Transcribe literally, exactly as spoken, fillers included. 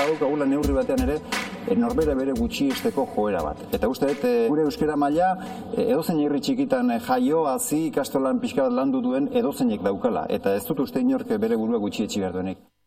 Daukagula neurri batean ere norbera bere gutxiesteko joera bat. Eta uste dut gure euskara maila edozein herri txikitan jaio, hazi, ikastolan pixka bat landu duen edozeinek daukala. Eta ez dut uste inork bere burua gutxietsi behar duenik.